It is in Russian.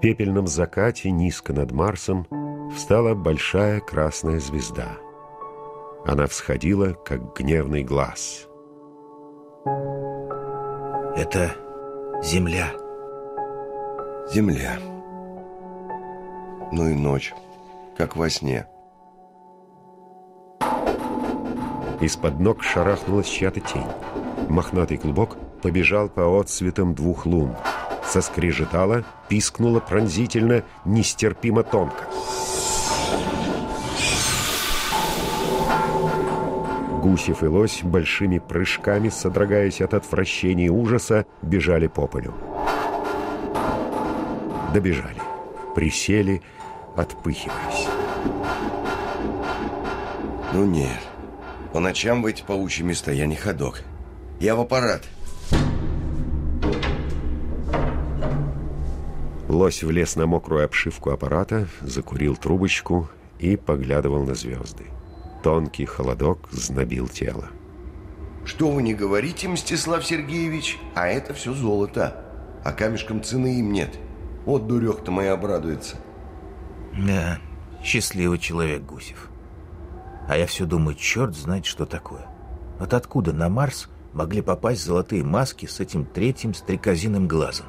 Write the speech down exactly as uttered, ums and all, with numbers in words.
пепельном закате низко над Марсом встала большая красная звезда. Она всходила, как гневный глаз. Это Земля. Земля. Ну и ночь, как во сне. Из-под ног шарахнулась чья-то тень. Мохнатый клубок побежал по отсветам двух лун. Соскрежетало, пискнуло пронзительно, нестерпимо тонко. Гусев и лось большими прыжками, содрогаясь от отвращения и ужаса, бежали по полю. Добежали, присели, отпыхиваясь. Ну нет, по ночам в эти паучьи места я не ходок. Я в аппарат. Лось влез на мокрую обшивку аппарата, закурил трубочку и поглядывал на звезды. Тонкий холодок знобил тело. Что вы не говорите, Мстислав Сергеевич, а это все золото. А камешкам цены им нет. Вот дурёх-то моя обрадуется. Да, счастливый человек Гусев. А я все думаю, черт знает, что такое. Вот откуда на Марс могли попасть золотые маски с этим третьим стрекозиным глазом?